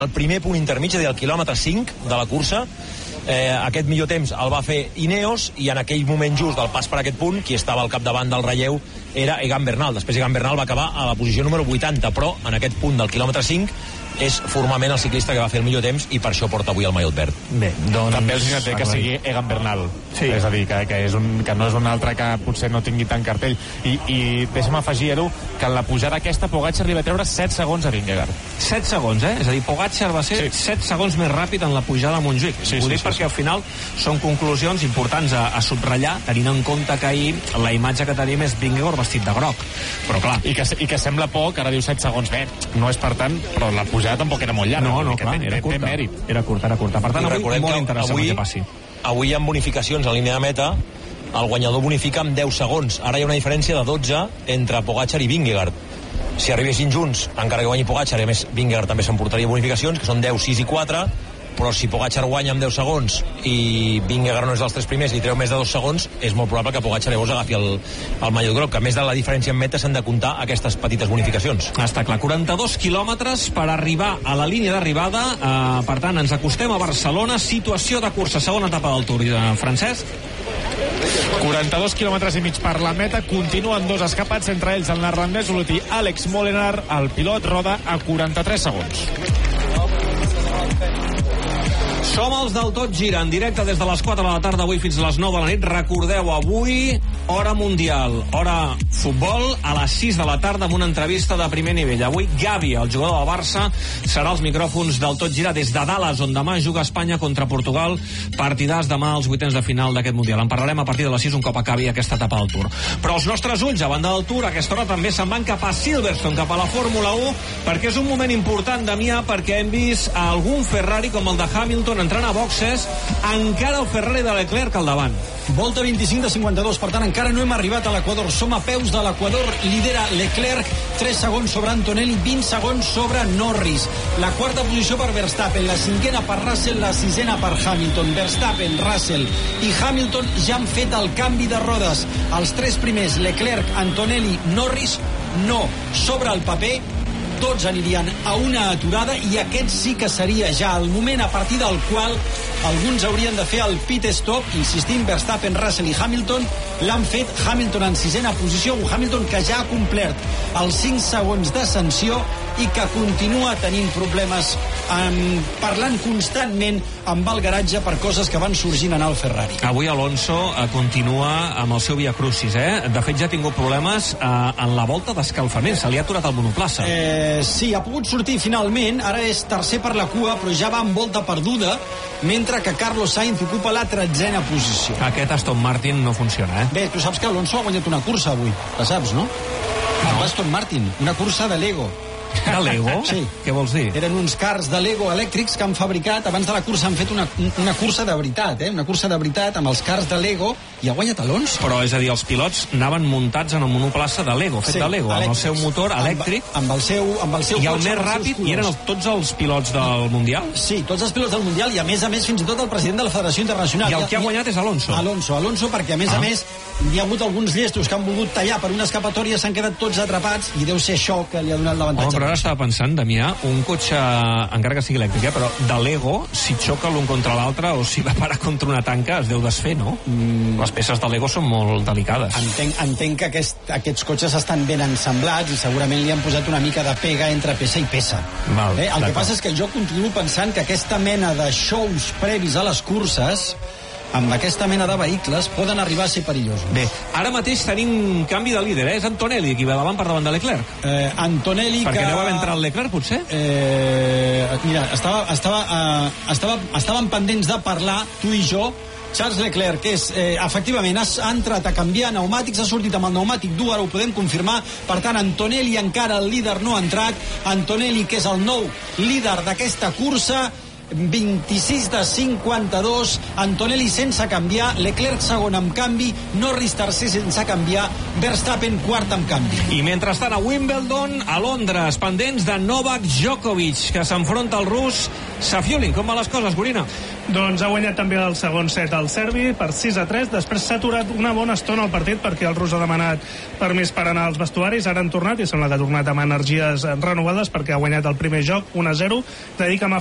El primer punt intermig, és a dir, el quilòmetre 5 de la cursa, aquest millor temps el va fer Ineos, i en aquell moment just del pas per aquest punt, qui estava al capdavant del relleu era Egan Bernal. Després Egan Bernal va acabar a la posició número 80, però en aquest punt del quilòmetre 5 és formalment el ciclista que va fer el millor temps, i per això porta avui el maillot verd. Bé, doncs... També els té que sigui Egan Bernal. Sí. És a dir, que no és un altre que potser no tingui tant cartell. I deixa'm afegir, Edu, que en la pujada aquesta Pogačar li va treure 7 segons a Vingegaard. 7 segons, És a dir, Pogačar va ser 7 segons més ràpid en la pujada a Montjuïc. Ho dic perquè al final són conclusions importants a subratllar, tenint en compte que ahir la imatge que tenim és Vingegaard vestit de groc. Però clar... I que sembla poc, ara diu 7 segons. Bé, no és per tant, però la pujada tampoc era molt llarga. No, clar, era curta. Era curta. Per tant, avui molt interessant el que passi. Avui, amb bonificacions en línia de meta, el guanyador bonifica amb 10 segons. Ara hi ha una diferència de 12 entre Pogačar i Vingegaard. Si arribessin junts, encara que guanyi Pogačar, i a més Vingegaard també s'emportaria bonificacions, que són 10, 6 i 4, però si Pogačar guanya amb 10 segons i Vingegaard no és dels 3 primers i treu més de 2 segons, és molt probable que Pogačar llavors agafi el maillot groc, que a més de la diferència en meta s'han de comptar aquestes petites bonificacions. Està clar, 42 quilòmetres per arribar a la línia d'arribada, per tant ens acostem a Barcelona, situació de cursa, segona etapa del Tour, Francesc. 42 quilòmetres i mig per la meta, continuen dos escapats, entre ells el neerlandès Uloti Alex Molenaar, el pilot roda a 43 segons. Som els del Tot Gira, en directe des de les 4 de la tarda avui fins a les 9 de la nit. Recordeu, avui, hora mundial, hora futbol, a les 6 de la tarda amb una entrevista de primer nivell. Avui Gavi, el jugador del Barça, serà als micròfons del Tot Gira des de Dallas, on demà juga Espanya contra Portugal. Partidars demà als vuitens de final d'aquest mundial. En parlarem a partir de les 6 un cop acabi aquesta etapa del Tour. Però els nostres ulls, a banda del Tour, a aquesta hora també se'n van cap a Silverstone, cap a la Fórmula 1, perquè és un moment important, Damià, perquè hem vist algun Ferrari com el de Hamilton entrant a boxes, encara el Ferrari de Leclerc al davant. Volta 25 de 52, per tant encara no hem arribat a l'Equador, som a peus de l'Equador, lidera Leclerc, 3 segons sobre Antonelli, 20 segons sobre Norris, la quarta posició per Verstappen, la cinquena per Russell, la sisena per Hamilton. Verstappen, Russell i Hamilton ja han fet el canvi de rodes, els 3 primers, Leclerc, Antonelli, Norris, no, sobre el paper tots anirien a una aturada, i aquest sí que seria ja el moment a partir del qual alguns haurien de fer el pit stop. Insistim, Verstappen, Russell i Hamilton l'han fet. Hamilton en sisena posició, un Hamilton que ja ha complert els 5 segons de sanció i que continua tenint problemes parlant constantment amb el garatge per coses que van sorgint en el Ferrari. Avui Alonso continua amb el seu via crucis, De fet ja ha tingut problemes en la volta d'escalfament, se li ha aturat el monoplaça. Sí, ha pogut sortir finalment, ara és tercer per la cua, però ja va amb volta perduda, mentre que Carlos Sainz ocupa la 13a posició. Aquest Aston Martin no funciona, Bé, tu saps que Alonso ha guanyat una cursa avui, la saps, no? Amb Aston Martin, una cursa de Lego. De Lego? Sí. Què vols dir? Eren uns cars de Lego elèctrics que han fabricat, abans de la cursa han fet una cursa de veritat, una cursa de veritat amb els cars de Lego, i ha guanyat Alonso. Però, és a dir, els pilots anaven muntats en el monoplaça de Lego, fet de Lego, amb el seu motor elèctric. Amb el seu i el més ràpid, i eren tots els pilots del Mundial? Sí, tots els pilots del Mundial, i a més fins i tot el president de la Federació Internacional. I el que ha guanyat és Alonso? Alonso, perquè a més hi ha hagut alguns llestos que han volgut tallar per una escapatòria, s'han quedat tots atrapats, i deu ser això que li ha donat l'avantatge. Però ara estava pensant, Damià, un cotxe, encara que sigui elèctric, però de Lego, si xoca l'un contra l'altre o si va parar contra una tanca, es deu desfer, no? Les peces de Lego són molt delicades. Entenc que aquests cotxes estan ben ensamblats i segurament li han posat una mica de pega entre peça i peça. El que passa és que jo continuo pensant que aquesta mena de shows previs a les curses, amb aquesta mena de vehicles, poden arribar a ser perillosos. Bé, ara mateix tenim canvi de líder, És Antonelli qui va davant per davant de Leclerc. Antonelli perquè no va haver entrat el Leclerc, potser? Mira, estàvem pendents de parlar, tu i jo. Charles Leclerc, que efectivament ha entrat a canviar pneumàtics, ha sortit amb el pneumàtic dur, ara ho podem confirmar. Per tant, Antonelli encara el líder no ha entrat. Antonelli, que és el nou líder d'aquesta cursa, 26 de 52, Antonelli sense canviar, Leclerc segon amb canvi, Norris tercer sense canviar, Verstappen quart amb canvi. I mentrestant a Wimbledon, a Londres, pendents de Novak Djokovic, que s'enfronta al rus Safiullin. Com van les coses, Gorina? Doncs ha guanyat també el segon set al serbi per 6-3, després s'ha aturat una bona estona al partit perquè el rus ha demanat permís per anar als vestuaris, ara han tornat i sembla que ha tornat amb energies renovades perquè ha guanyat el primer joc 1-0, dedica